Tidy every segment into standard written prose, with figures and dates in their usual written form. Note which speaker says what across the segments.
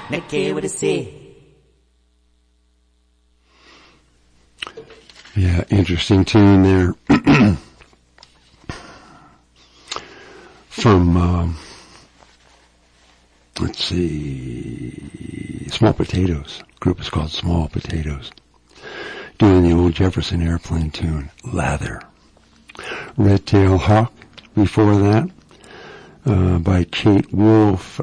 Speaker 1: Make what I say.
Speaker 2: Yeah, interesting tune there. From, let's see, Small Potatoes. The group is called Small Potatoes. Doing the old Jefferson Airplane tune, Lather. Red Tail Hawk, before that, by Kate Wolf,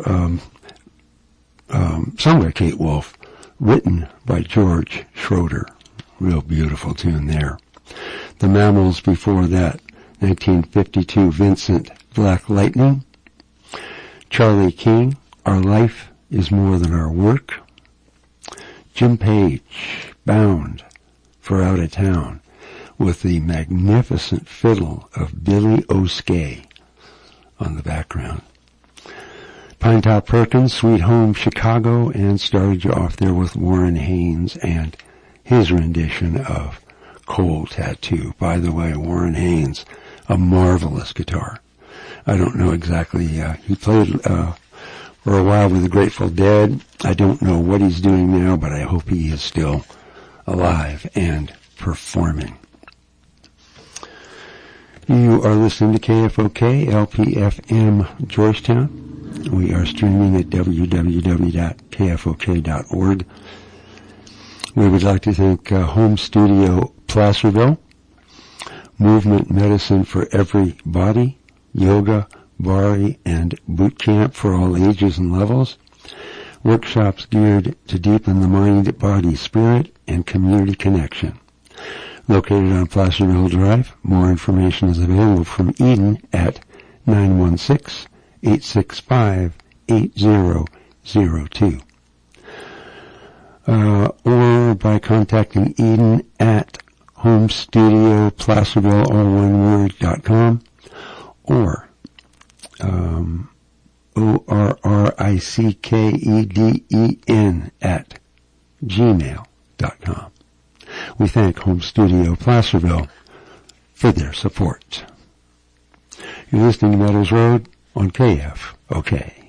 Speaker 2: sung by Kate Wolf, written by George Schroeder. Real beautiful tune there. The Mammals before that, 1952, Vincent Black Lightning. Charlie King, Our Life is More Than Our Work. Jim Page, Bound for Out of Town, with the magnificent fiddle of Billy O'Skay on the background. Pinetop Perkins, Sweet Home Chicago, and started you off there with Warren Haynes and his rendition of Cold Tattoo. By the way, Warren Haynes, a marvelous guitar. I don't know exactly, he played for a while with the Grateful Dead. I don't know what he's doing now, but I hope he is still alive and performing. You are listening to KFOK, LPFM, Georgetown. We are streaming at www.kfok.org. We would like to thank Home Studio Placerville, Movement Medicine for Everybody, Yoga, Bari, and Boot Camp for all ages and levels, workshops geared to deepen the mind, body, spirit, and community connection. Located on Placerville Drive, more information is available from Eden at 916-865-8002. Or by contacting Eden at homestudioplacerville, all one word, .com, or ORRICKEDEN at gmail.com. We thank Home Studio Placerville for their support. You're listening to Meadows Road on KFOK.